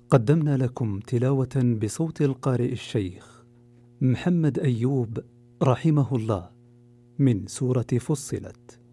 قدمنا لكم تلاوة بصوت القارئ الشيخ محمد أيوب رحمه الله من سورة فصلت.